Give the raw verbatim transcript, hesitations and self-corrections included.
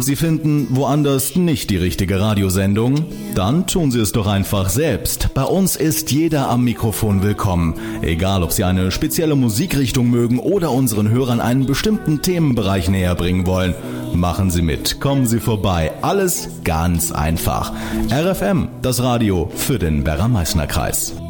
Sie finden woanders nicht die richtige Radiosendung? Dann tun Sie es doch einfach selbst. Bei uns ist jeder am Mikrofon willkommen. Egal, ob Sie eine spezielle Musikrichtung mögen oder unseren Hörern einen bestimmten Themenbereich näher bringen wollen. Machen Sie mit, kommen Sie vorbei. Alles ganz einfach. R F M, das Radio für den Werra-Meißner-Kreis.